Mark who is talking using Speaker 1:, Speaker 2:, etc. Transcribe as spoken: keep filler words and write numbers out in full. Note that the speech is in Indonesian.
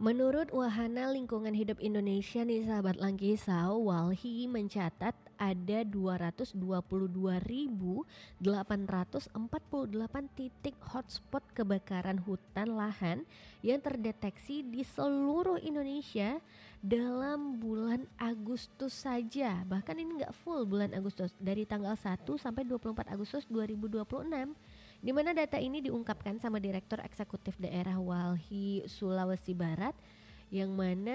Speaker 1: Menurut Wahana Lingkungan Hidup Indonesia nih sahabat Langkisau, Walhi mencatat ada dua ratus dua puluh dua ribu delapan ratus empat puluh delapan titik hotspot kebakaran hutan lahan yang terdeteksi di seluruh Indonesia dalam bulan Agustus saja. Bahkan ini nggak full bulan Agustus, dari tanggal satu sampai dua puluh empat Agustus dua ribu dua puluh enam. Di mana data ini diungkapkan sama Direktur Eksekutif Daerah Walhi Sulawesi Barat, yang mana